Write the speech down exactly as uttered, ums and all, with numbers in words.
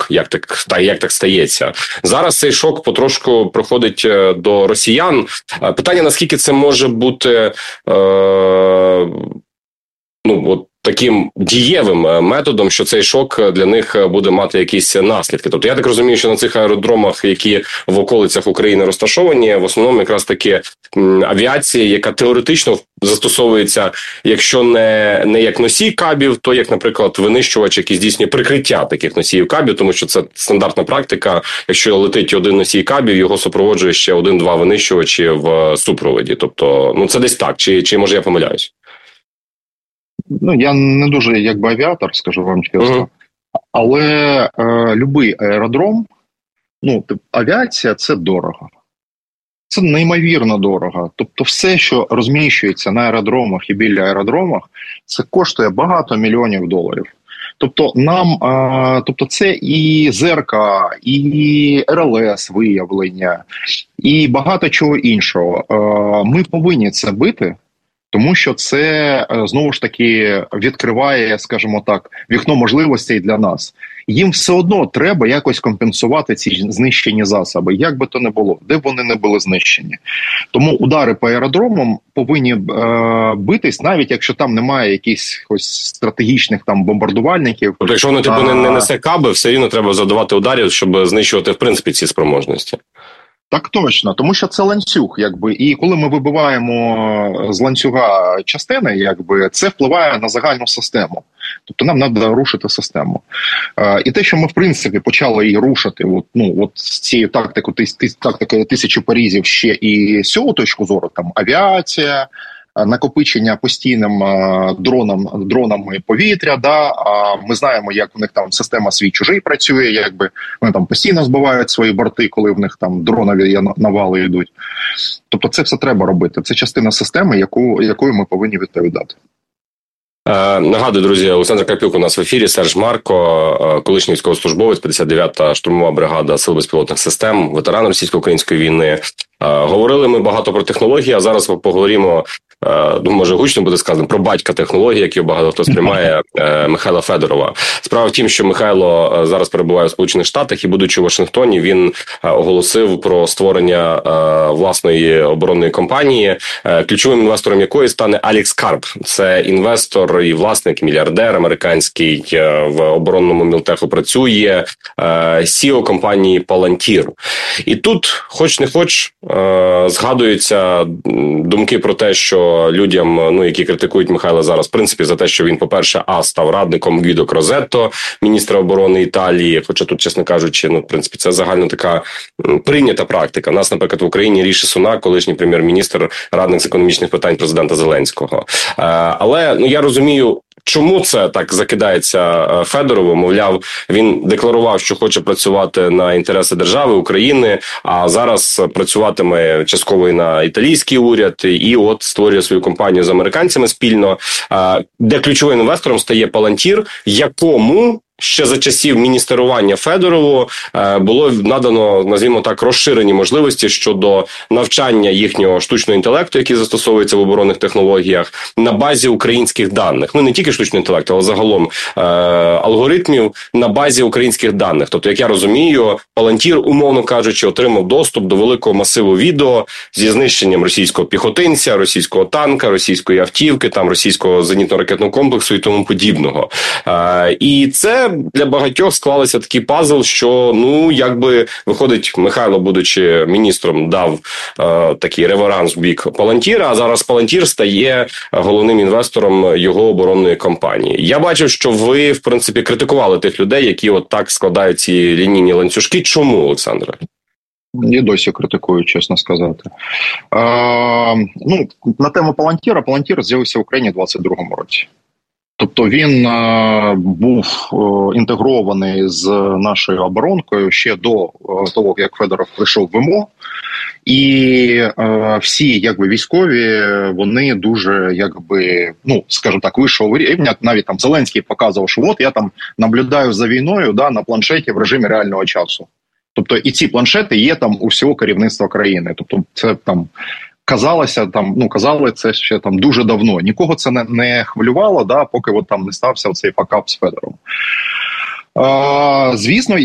шок, як так, та, як так стається. Зараз цей шок потрошку проходить до росіян. Питання, наскільки це може бути е, ну, от, таким дієвим методом, що цей шок для них буде мати якісь наслідки. Тобто я так розумію, що на цих аеродромах, які в околицях України розташовані, в основному якраз таки авіація, яка теоретично застосовується, якщо не, не як носій кабів, то як, наприклад, винищувач, який здійснює прикриття таких носіїв кабів, тому що це стандартна практика. Якщо летить один носій кабів, його супроводжує ще один-два винищувачі в супроводі. Тобто, ну це десь так. Чи, чи може я помиляюсь? Ну, я не дуже, якби, авіатор, скажу вам чесно. Uh-huh. Але е, любий аеродром, ну, авіація – це дорого. Це неймовірно дорого. Тобто все, що розміщується на аеродромах і біля аеродромах, це коштує багато мільйонів доларів. Тобто нам, е, тобто це і ЗРК, і РЛС виявлення, і багато чого іншого. Е, ми повинні це бити, тому що це, знову ж таки, відкриває, скажімо так, вікно можливостей для нас. Їм все одно треба якось компенсувати ці знищені засоби, як би то не було, де б вони не були знищені. Тому удари по аеродромам повинні е, битись, навіть якщо там немає якихось стратегічних там бомбардувальників. Тобто, якщо воно типу, не, не несе каби, все рівно треба завдавати ударів, щоб знищувати, в принципі, ці спроможності. Так точно, тому що це ланцюг, якби, і коли ми вибиваємо з ланцюга частини, якби, це впливає на загальну систему. Тобто нам треба рушити систему. Е, і те, що ми, в принципі, почали її рушити, от, ну, от з цією тактикою, тактикою тисячі порізів ще і з цього точку зору, там, авіація, накопичення постійним дроном, дронами повітря, да, а ми знаємо, як у них там система свій-чужий працює, якби вони там постійно збивають свої борти, коли в них там дронові навали йдуть. Тобто це все треба робити. Це частина системи, яку, якою ми повинні відповідати. Е, нагадую, друзі, Олександр Карпюк у нас в ефірі, Серж Марко, колишній військовослужбовець, п'ятдесят дев'ята штурмова бригада Сил безпілотних систем, ветеран російсько-української війни. Е, говорили ми багато про технології, а зараз поговоримо, е, ну, може гучно буде сказано, про батька технології, який багато хто сприймає, е, Михайла Федорова. Справа в тім, що Михайло зараз перебуває у Сполучених Штатах і, будучи у Вашингтоні, він е, оголосив про створення е, власної оборонної компанії, е, ключовим інвестором якої стане Алекс Карп. Це інвестор і власник, мільярдер американський, в оборонному мілтеху працює, сі і о компанії Palantir. І тут, хоч не хоч, згадуються думки про те, що людям, ну, які критикують Михайла зараз, в принципі, за те, що він, по-перше, а, став радником Гвідо Крозетто, міністра оборони Італії, хоча тут, чесно кажучи, ну, в принципі, це загально така прийнята практика. У нас, наприклад, в Україні Ріші Сунак, колишній прем'єр-міністр, радник з економічних питань президента Зеленського. Але, ну, я розумію, чому це так закидається Федорову? Мовляв, він декларував, що хоче працювати на інтереси держави, України, а зараз працюватиме частково і на італійський уряд, і от створює свою компанію з американцями спільно, де ключовим інвестором стає Palantir, якому ще за часів міністерування Федорову було надано, назвімо так, розширені можливості щодо навчання їхнього штучного інтелекту, який застосовується в оборонних технологіях, на базі українських даних. Ну, не тільки штучного інтелекту, але загалом е- алгоритмів на базі українських даних. Тобто, як я розумію, Palantir, умовно кажучи, отримав доступ до великого масиву відео зі знищенням російського піхотинця, російського танка, російської автівки, там російського зенітно-ракетного комплексу і тому подібного. Е- і це для багатьох склалися такий пазл, що, ну, якби, виходить, Михайло, будучи міністром, дав е, такий реверанс в бік Palantir, а зараз Palantir стає головним інвестором його оборонної компанії. Я бачив, що ви, в принципі, критикували тих людей, які от так складають ці лінійні ланцюжки. Чому, Олександре? І досі критикую, чесно сказати. Е, ну, на тему Palantir, Palantir з'явився в Україні в двадцять другому році. Тобто він е, був е, інтегрований з нашою оборонкою ще до е, того, як Федоров прийшов в МО. І е, всі, якби, військові, вони дуже, якби, ну, скажімо так, вищого рівня. Навіть там Зеленський показував, що от я там наблюдаю за війною, да, на планшеті в режимі реального часу. Тобто і ці планшети є там у всього керівництва країни. Тобто це там казалося, там, ну, казали це ще там дуже давно. Нікого це не, не хвилювало, да, поки от там не стався цей факап з Федоровим. Звісно,